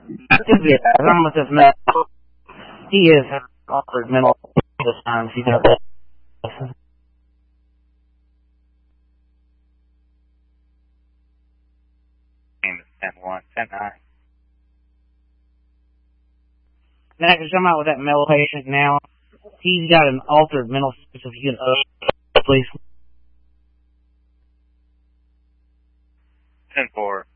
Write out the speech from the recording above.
I'm with this mental. He is altered mental this time. He's got that. 10-1, 10-9. Zach, I'm out with that mental patient now. He's got an altered mental state, so if you can, please. 10-4.